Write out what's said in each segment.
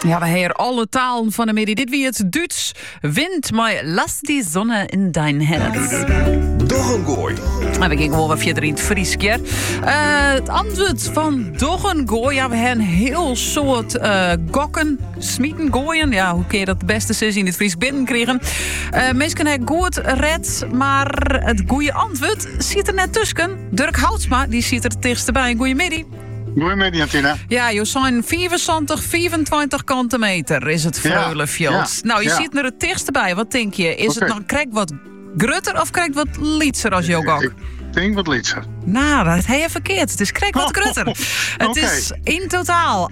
Ja, we hebben alle talen van de middag. Dit wie het Duits. Wind, maar laat die zonne in dein herz. Doggengooi. En we gaan wel verder in het Fries. Het antwoord van Doggengooi. Ja, we hebben een heel soort gokken, smieten, gooien. Ja, hoe kun je dat het beste zin in het Fries binnenkrijgen? Mensen hebben goed red, maar het goede antwoord zit er net tussen. Dirk Houtsma, die zit er het dichtst bij. Goedemiddag. Goedemiddag, Tina. Ja, je zijn 25 kantenmeter is het Freulenfjeld. Ja, nou, je ja. zit er het dichtst bij. Wat denk je? Is het dan krijg wat grutter of krijg wat lietser als je ook? Ik denk wat lietser. Nou, dat heb je verkeerd. Het is krijg wat grutter. Het Oké. is in totaal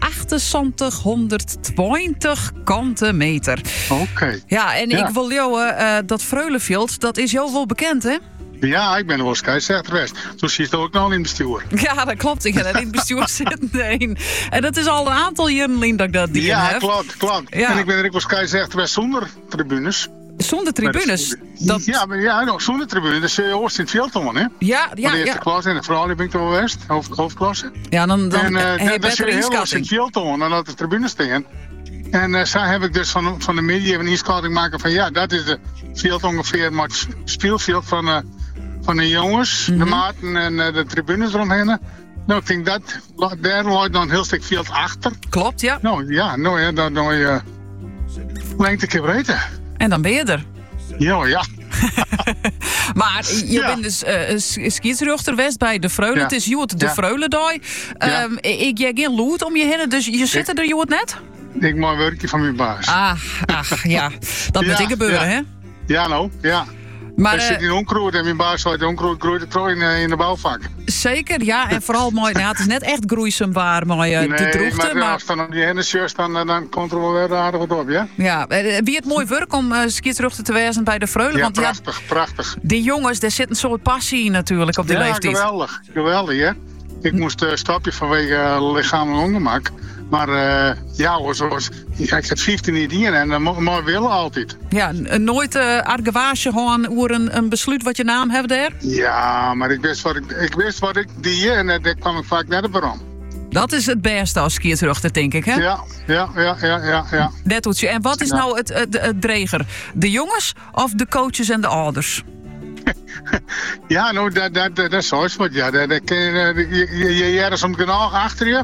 2820 kantenmeter. Oké. Ja, en ik wil jou, dat Freulenfjeld, dat is jou wel bekend, hè? Ja, ik ben er wel scheidsrechter geweest. Toen zit je ook nog in het bestuur. Ja, dat klopt. Ik heb net in het bestuur zitten. Nee. En dat is al een aantal jaren dat ik dat dien Ja, heb. klopt. Ja. En ik ben er ook wel scheidsrechter geweest zonder tribunes. Zonder tribunes. Dat... Ja, nog zonder tribunes. Dus je hoort in het veld dan, hè? Ja. De eerste klas en de vrouw ben ik toch wel geweest. Hoofdklasse. Ja, dan en heb je dat is beter heel in inschatting. het veld dan, dan had de tribunes staan. En zo heb ik dus van de media een inschatting maken van ja, dat is de veld ongeveer, maar het speelveld van de jongens, de maten en de tribunes eromheen. Nou, ik denk dat daar loopt dan een heel stuk veld achter. Klopt, ja. Nou ja, dan je lengte keer breedte. En dan ben je er. Ja. Maar je bent dus scheidsrechter geweest bij de Freulen. Ja. Het is Joet de Ja. Freulendaai. Ik heb geen loot om je heen, dus je zit er Joet net? Ik mooi werkje van mijn baas. Ach, ja. Dat moet Ja, ik gebeuren, hè? Ja, nou, ja. Maar, Hij zit in onkruid en mijn baas zei onkruid groeit in de bouwvak. zeker, ja. En vooral mooi. Nou, het is net echt groeizaambaar, maar de droogte. Maar als dan op die ene shirt dan komt er wel weer aardig wat op, ja? Ja, wie het mooi werk om scheidsrechter te wezen bij de Freulen. Ja, Want prachtig. die jongens, daar zit een soort passie in natuurlijk op die leeftijd. Geweldig, hè? Ik moest stapje vanwege lichamelijk ongemak. Maar ik heb 15 niet in en mooi willen altijd. Ja, nooit argewage gewoon over een besluit wat je naam hebt daar? Ja, maar ik wist wat ik die en daar kwam ik vaak net op waarom. Dat is het beste als scheidsrechter, denk ik, hè? Ja. Dat doet je. En wat is nou het dreger? De jongens of de coaches en de ouders? Ja, nou, dat is zoiets wat. Ja, je ergens om genoeg achter je.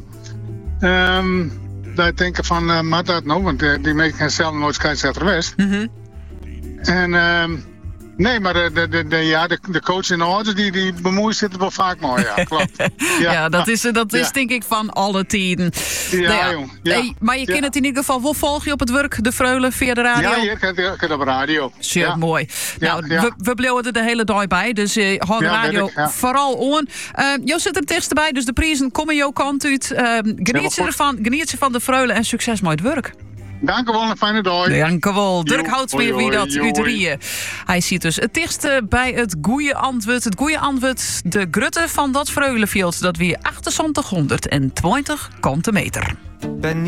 Daar denken van, maar dat nou, want die mensen zijn zelf nooit scheidsrechter geweest. En nee, maar de coach en de ouders die bemoeien zitten wel vaak mooi, ja, klopt. Ja, dat is denk ik van alle tijden. Ja, jong. Ja. Hey, maar je kunt het in ieder geval wel volgen op het werk, de Freulen via de radio. Ja, hier kan het op radio. Zeer mooi. Ja, nou, we bleven er de hele dag bij, dus hou de radio vooral on. Jo zit er dichtst bij, dus de prijzen komen jouw kant uit. Geniet ze van de Freulen en succes met het werk. Dank u wel, een fijne dag. Dank u wel. Dirk Houtsma, wie dat uit Rieën. Hij ziet dus het dichtste bij het goede antwoord. Het goede antwoord, de grutte van dat Freulenveld. Dat weer 2820 kantenmeter.